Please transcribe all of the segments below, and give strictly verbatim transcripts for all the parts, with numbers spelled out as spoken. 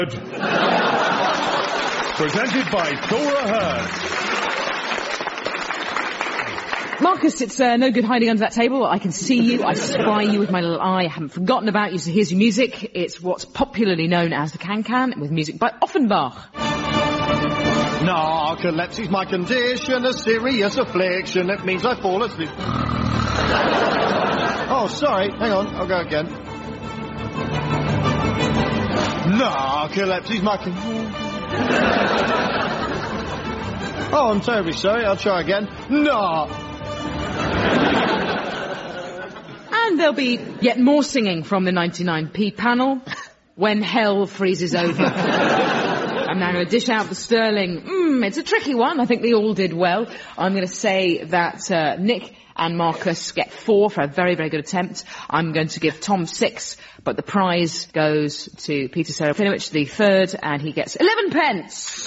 Presented by Thora Hearn. Marcus, it's uh, no good hiding under that table. I can see you, I spy you with my little eye. I haven't forgotten about you, so here's your music. It's what's popularly known as the Can-Can, with music by Offenbach. Narcolepsy's my condition, a serious affliction. It means I fall asleep. Oh, sorry. Hang on. I'll go again. Narcolepsy's my condition. Oh, I'm terribly sorry. I'll try again. No. And there'll be yet more singing from the ninety-nine p panel, When Hell Freezes Over. I'm now going to dish out the sterling. Mmm, it's a tricky one. I think they all did well. I'm going to say that uh, Nick and Marcus get four for a very, very good attempt. I'm going to give Tom six, but the prize goes to Peter Serafinowicz, the third, and he gets eleven pence.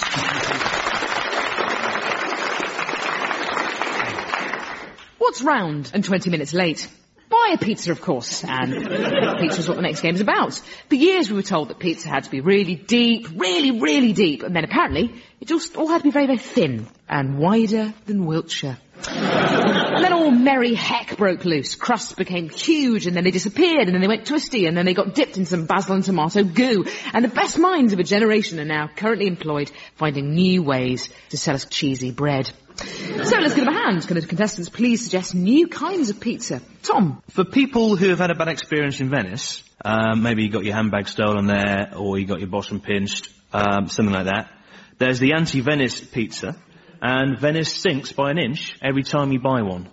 What's round and twenty minutes late? Buy a pizza, of course, and pizza is what the next game is about. For years we were told that pizza had to be really deep, really, really deep, and then apparently it just all had to be very, very thin and wider than Wiltshire. And then all merry heck broke loose. Crusts became huge, and then they disappeared, and then they went twisty, and then they got dipped in some basil and tomato goo. And the best minds of a generation are now currently employed finding new ways to sell us cheesy bread. So let's give them a hand. Can the contestants please suggest new kinds of pizza? Tom? For people who have had a bad experience in Venice, um, maybe you got your handbag stolen there, or you got your bottom pinched, um, something like that, there's the anti-Venice pizza, and Venice sinks by an inch every time you buy one.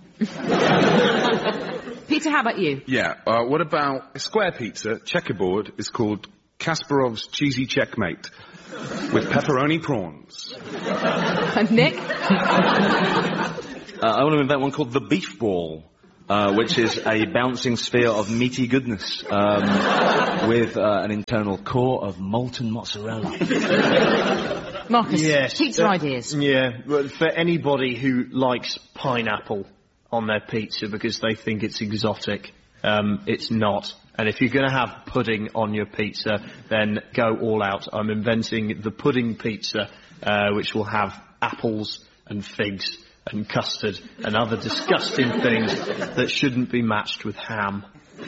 Peter, how about you? Yeah, uh, what about a square pizza, checkerboard, is called Kasparov's Cheesy Checkmate, with pepperoni prawns. And Nick? uh, I want to invent one called the Beef Ball, uh, which is a bouncing sphere of meaty goodness, um, with uh, an internal core of molten mozzarella. Marcus, yes, pizza uh, ideas. Yeah, well, for anybody who likes pineapple on their pizza because they think it's exotic, um, it's not. And if you're going to have pudding on your pizza, then go all out. I'm inventing the pudding pizza, uh, which will have apples and figs and custard and other disgusting things that shouldn't be matched with ham.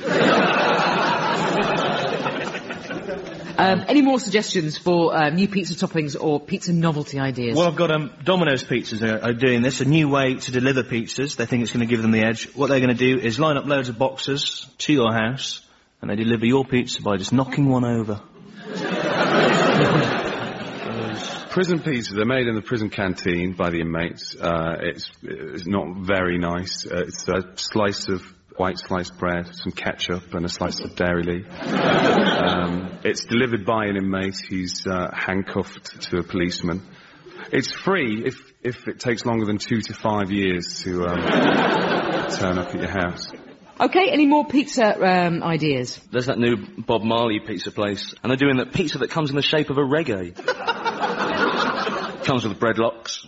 Um, any more suggestions for uh, new pizza toppings or pizza novelty ideas? Well, I've got um, Domino's Pizzas are, are doing this, a new way to deliver pizzas. They think it's going to give them the edge. What they're going to do is line up loads of boxes to your house, and they deliver your pizza by just knocking one over. Prison pizza, they're made in the prison canteen by the inmates. Uh, it's, it's not very nice. Uh, it's a slice of white sliced bread, some ketchup, and a slice of dairy leaf. Um, it's delivered by an inmate. He's uh, handcuffed to a policeman. It's free if if it takes longer than two to five years to um, turn up at your house. Okay, any more pizza um, ideas? There's that new Bob Marley pizza place, and they're doing that pizza that comes in the shape of a reggae. Comes with breadlocks.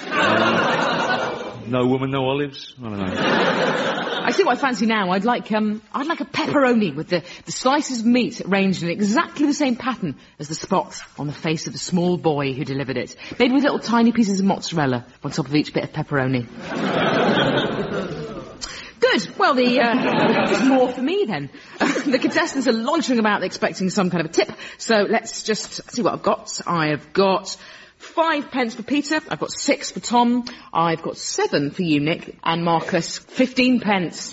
Um, no woman, no olives. I don't know. I see what I fancy now. I'd like um, I'd like a pepperoni with the, the slices of meat arranged in exactly the same pattern as the spots on the face of the small boy who delivered it. Maybe with little tiny pieces of mozzarella on top of each bit of pepperoni. Good. Well, the uh, there's more for me then. The contestants are loitering about expecting some kind of a tip. So let's just see what I've got. I have got five pence for Peter. I've got six for Tom. I've got seven for you, Nick. And Marcus, fifteen pence.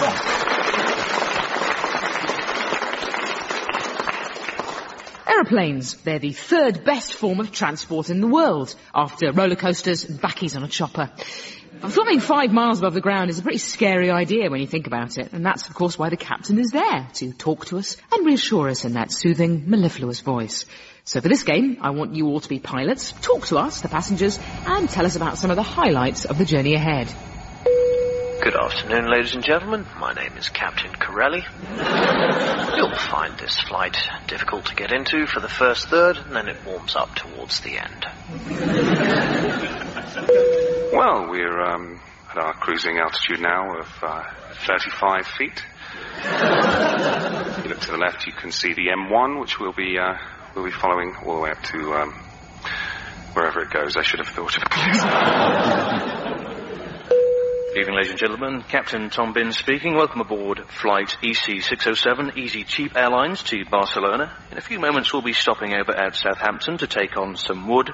Aeroplanes. They're the third best form of transport in the world, after roller coasters and backies on a chopper. But flying five miles above the ground is a pretty scary idea when you think about it, and that's, of course, why the captain is there, to talk to us and reassure us in that soothing, mellifluous voice. So for this game, I want you all to be pilots, talk to us, the passengers, and tell us about some of the highlights of the journey ahead. Good afternoon, ladies and gentlemen. My name is Captain Corelli. You'll find this flight difficult to get into for the first third, and then it warms up towards the end. Well, we're um, at our cruising altitude now of uh, thirty-five feet. If you look to the left, you can see the M one, which we'll be uh, we'll be following all the way up to um, wherever it goes. I should have thought of it. Good evening, ladies and gentlemen. Captain Tom Binns speaking. Welcome aboard flight E C six oh seven, Easy Cheap Airlines to Barcelona. In a few moments, we'll be stopping over at Southampton to take on some wood.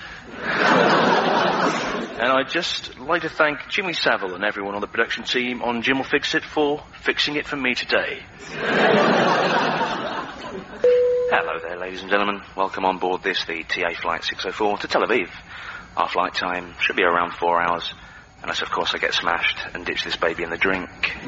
And I'd just like to thank Jimmy Savile and everyone on the production team on Jim Will Fix It for fixing it for me today. Hello there, ladies and gentlemen. Welcome on board this, the T A Flight six oh four to Tel Aviv. Our flight time should be around four hours. Unless, of course, I get smashed and ditch this baby in the drink.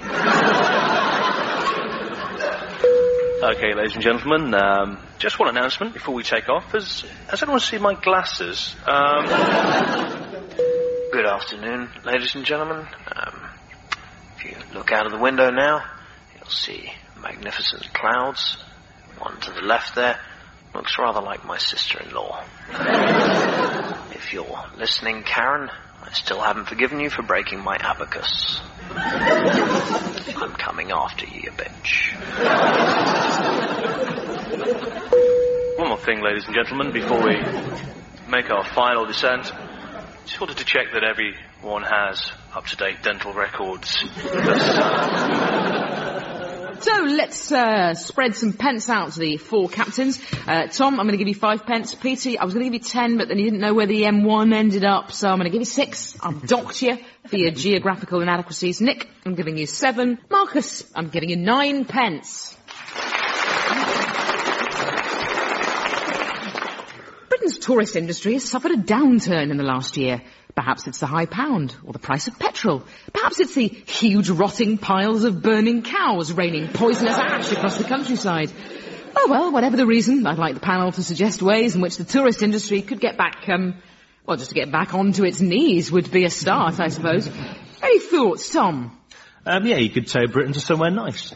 Okay, ladies and gentlemen, um, just one announcement before we take off. Has, has anyone seen my glasses? Um... Good afternoon, ladies and gentlemen. Um, if you look out of the window now, you'll see magnificent clouds. One to the left there looks rather like my sister-in-law. If you're listening, Karen, I still haven't forgiven you for breaking my abacus. I'm coming after you, you bitch. One more thing, ladies and gentlemen, before we make our final descent. Just wanted to check that everyone has up-to-date dental records. So let's uh, spread some pence out to the four captains. Uh, Tom, I'm going to give you five pence. Petey, I was going to give you ten, but then you didn't know where the M one ended up, so I'm going to give you six. I've docked you for your geographical inadequacies. Nick, I'm giving you seven. Marcus, I'm giving you nine pence. Britain's tourist industry has suffered a downturn in the last year. Perhaps it's the high pound, or the price of petrol. Perhaps it's the huge rotting piles of burning cows raining poisonous ash across the countryside. Oh well, whatever the reason, I'd like the panel to suggest ways in which the tourist industry could get back, um, well, just to get back onto its knees would be a start, I suppose. Any thoughts, Tom? Um, yeah, you could tow Britain to somewhere nice.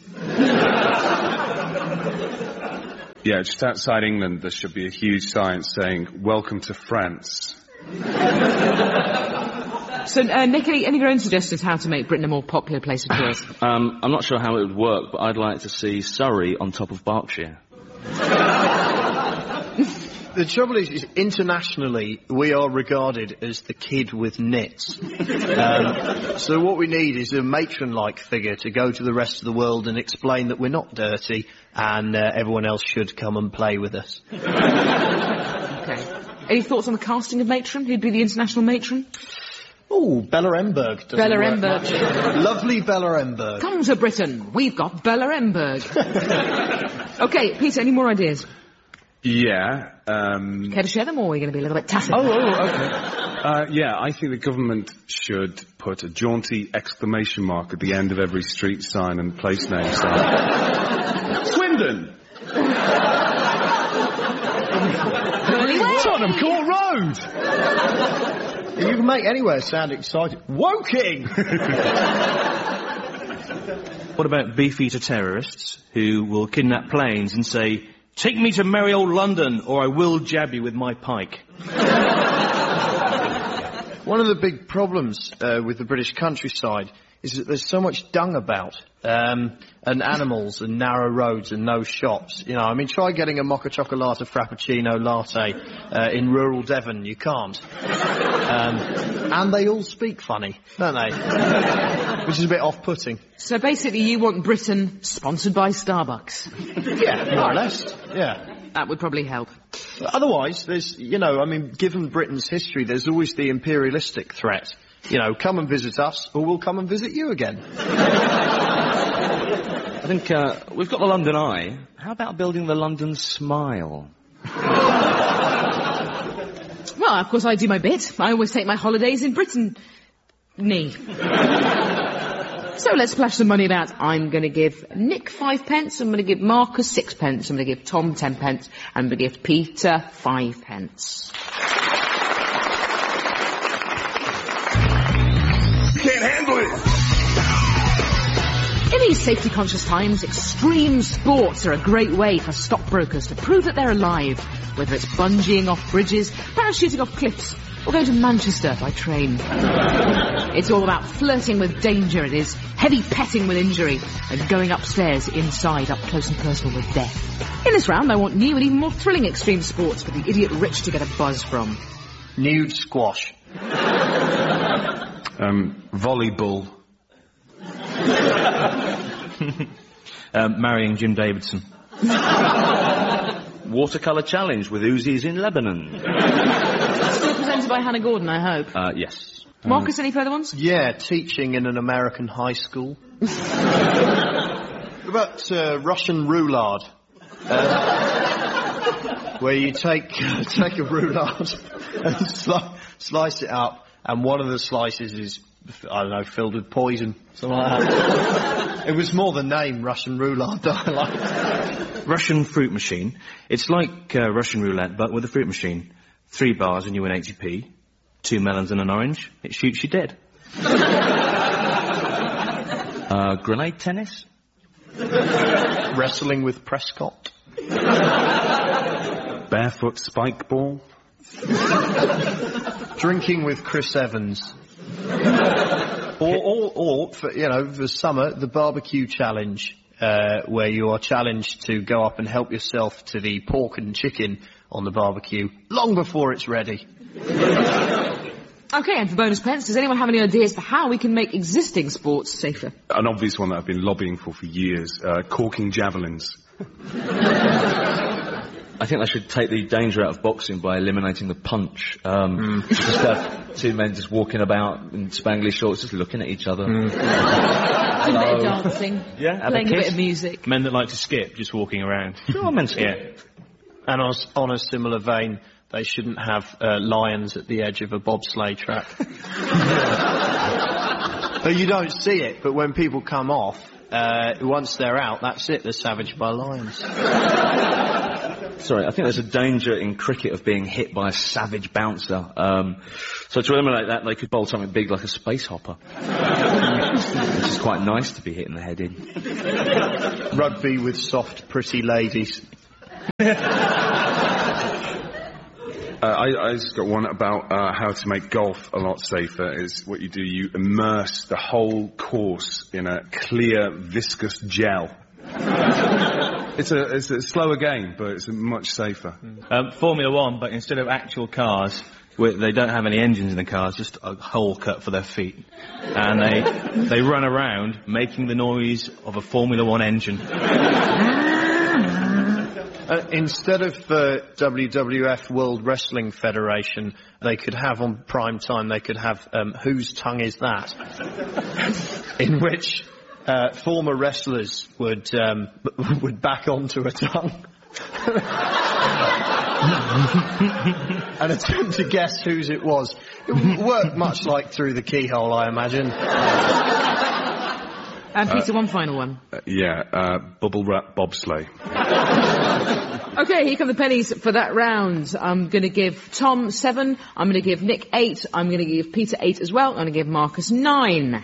Yeah, just outside England, there should be a huge sign saying, "Welcome to France." So, uh, Nick, any, any of your own suggestions how to make Britain a more popular place for tourists? Um, I'm not sure how it would work, but I'd like to see Surrey on top of Berkshire. The trouble is, is, internationally, we are regarded as the kid with nits. Um, so what we need is a matron-like figure to go to the rest of the world and explain that we're not dirty and uh, everyone else should come and play with us. Okay. Any thoughts on the casting of matron? Who'd be the international matron? Oh, Bella Emberg. Bella Emberg. Lovely Bella Emberg. Come to Britain. We've got Bella Emberg. Okay, Peter, any more ideas? Yeah. Um, Care to share them, or are we going to be a little bit tacit? oh, oh, okay. Uh, yeah, I think the government should put a jaunty exclamation mark at the end of every street sign and place name sign. Swindon! Tottenham Court Road! You can make anywhere sound exciting. Woking! What about beefeater terrorists who will kidnap planes and say, "Take me to merry old London, or I will jab you with my pike"? One of the big problems uh, with the British countryside is that there's so much dung about, um, and animals and narrow roads and no shops. You know, I mean, try getting a mocha chocolate frappuccino latte uh, in rural Devon. You can't. Um, and they all speak funny, don't they? Which is a bit off-putting. So basically you want Britain sponsored by Starbucks? Yeah, more or less. Yeah. That would probably help. Otherwise, there's, you know, I mean, given Britain's history, there's always the imperialistic threat. You know, come and visit us, or we'll come and visit you again. I think uh, we've got the London Eye. How about building the London Smile? Well, of course I do my bit. I always take my holidays in Britain. Knee. So let's splash some money about. I'm going to give Nick five pence, I'm going to give Marcus six pence, I'm going to give Tom ten pence, and I'm going to give Peter five pence. Can't handle it! In these safety-conscious times, extreme sports are a great way for stockbrokers to prove that they're alive, whether it's bungeeing off bridges, parachuting off cliffs, or going to Manchester by train. It's all about flirting with danger, it is. Heavy petting with injury. And going upstairs, inside, up close and personal with death. In this round, I want new and even more thrilling extreme sports for the idiot rich to get a buzz from. Nude squash. Um, volleyball. um, marrying Jim Davidson. Watercolour challenge with Uzis in Lebanon. Still presented by Hannah Gordon, I hope. Uh, yes. Marcus, any further ones? Yeah, teaching in an American high school. What about uh, Russian roulade? Uh, where you take take a roulade and sli- slice it up, and one of the slices is, I don't know, filled with poison, something like that. It was more the name, Russian roulade, that I liked. Russian fruit machine. It's like uh, Russian roulette, but with a fruit machine. Three bars and you win eighty p. Two melons and an orange. It shoots you dead. uh, grenade tennis? Wrestling with Prescott. Barefoot spike ball. Drinking with Chris Evans. or, or, or, for, you know, for summer, the barbecue challenge, uh, where you are challenged to go up and help yourself to the pork and chicken on the barbecue long before it's ready. Okay, and for bonus pence, does anyone have any ideas for how we can make existing sports safer? An obvious one that I've been lobbying for for years, uh, corking javelins. I think they should take the danger out of boxing by eliminating the punch. Um, mm. Just have two men just walking about in spangly shorts, just looking at each other. Mm. A bit of dancing. Yeah, playing a, a bit of music. Men that like to skip, just walking around. Sure, men skip. Yeah. And on, on a similar vein, they shouldn't have uh, lions at the edge of a bobsleigh track. But you don't see it, but when people come off, uh, once they're out, that's it, they're savaged by lions. Sorry, I think there's a danger in cricket of being hit by a savage bouncer. Um, so to eliminate that, they could bowl something big like a space hopper. Which is quite nice to be hitting the head in. Rugby with soft, pretty ladies. Uh, I, I just got one about uh, how to make golf a lot safer. Is what you do, you immerse the whole course in a clear, viscous gel. It's a, it's a slower game, but it's much safer. Um, Formula One, but instead of actual cars, where they don't have any engines in the cars, just a hole cut for their feet. And they, they run around making the noise of a Formula One engine. Uh, instead of uh, W W F World Wrestling Federation, they could have on prime time, they could have um, Whose Tongue Is That? In which uh, former wrestlers would um, would back onto a tongue and attempt to guess whose it was. It would work much like Through the Keyhole, I imagine. And Peter, uh, one final one. Uh, yeah, uh, bubble wrap bobsleigh. Okay, here come the pennies for that round. I'm going to give Tom seven. I'm going to give Nick eight. I'm going to give Peter eight as well. I'm going to give Marcus nine.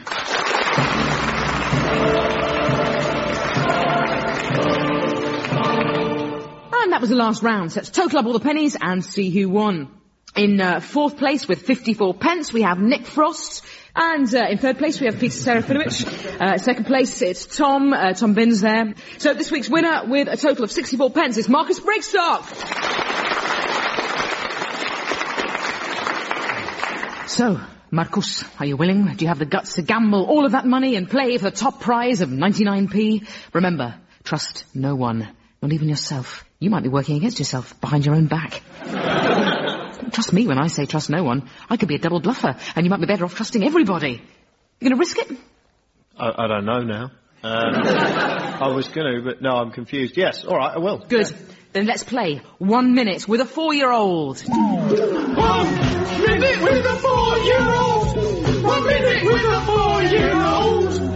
And that was the last round. So let's total up all the pennies and see who won. In uh, fourth place with fifty-four pence, we have Nick Frost. And uh, in third place, we have Peter Serafinovich. Uh, second place, it's Tom. Uh, Tom Binns there. So this week's winner with a total of sixty-four pence is Marcus Brigstock. So, Marcus, are you willing? Do you have the guts to gamble all of that money and play for the top prize of ninety-nine p? Remember, trust no one, not even yourself. You might be working against yourself behind your own back. Trust me when I say trust no one. I could be a double bluffer, and you might be better off trusting everybody. You going to risk it? I, I don't know now. Um, I was going to, but no, I'm confused. Yes, all right, I will. Good. Then let's play One Minute with a Four-Year-Old. One minute with a four-year-old. One minute with a four-year-old.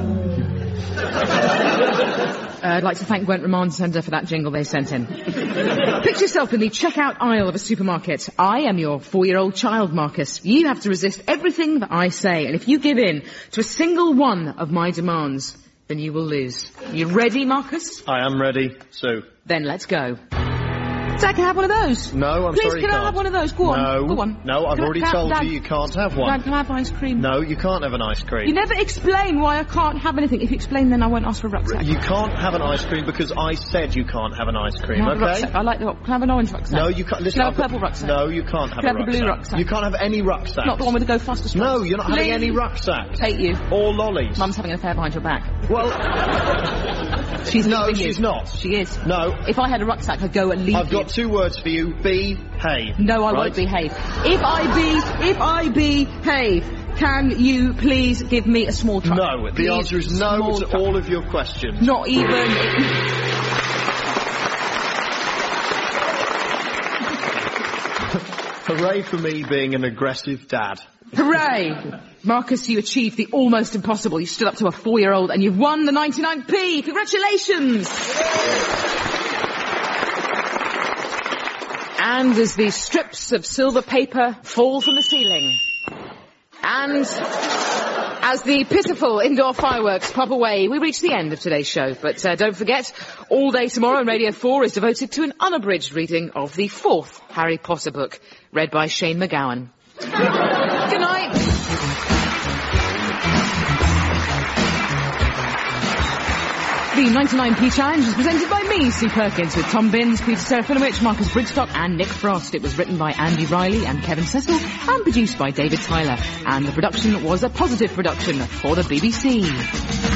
Uh, I'd like to thank Gwent Remand Centre for that jingle they sent in. Picture yourself in the checkout aisle of a supermarket. I am your four-year-old child, Marcus. You have to resist everything that I say, and if you give in to a single one of my demands, then you will lose. You ready, Marcus? I am ready, so... Then let's go. Dad, can I have one of those? No, I'm Please, sorry can you I can't. have one of those? Go on. No. Go on. No, I've Can I- already can I- told Dad, you you can't have one. Dad, can I have ice cream? No, you can't have an ice cream. You never explain why I can't have anything. If you explain, then I won't ask for a rucksack. You can't have an ice cream because I said you can't have an ice cream, Can I have a okay? rucksack? I like the. Can I have an orange rucksack? No, you can't. Listen, Can I have I've a got- purple rucksack? No, you can't have Can I a have the blue rucksack. rucksack? You can't have any rucksacks. Not the one with the go faster strap. No, you're not having Please. any rucksacks. Take you. Or lollies. Mum's having an affair behind your back. Well, She's no, leaving you. she's not. She is. No. If I had a rucksack, I'd go and leave I've you. got two words for you. Behave. No, I right? won't behave. If I be, if I behave, can you please give me a small truck? No. The Please, answer is no small to truck. all of your questions. Not even. Hooray for me being an aggressive dad. Hooray! Marcus, you achieved the almost impossible. You stood up to a four-year-old and you've won the ninety-nine p. Congratulations! And as the strips of silver paper fall from the ceiling, and as the pitiful indoor fireworks pop away, we reach the end of today's show. But uh, don't forget, all day tomorrow on Radio four is devoted to an unabridged reading of the fourth Harry Potter book, read by Shane McGowan. Good night. The ninety-nine p Challenge is presented by me, Sue Perkins, with Tom Binns, Peter Serafinovich, Marcus Brigstock and Nick Frost. It was written by Andy Riley and Kevin Cecil and produced by David Tyler. And the production was a positive production for the B B C.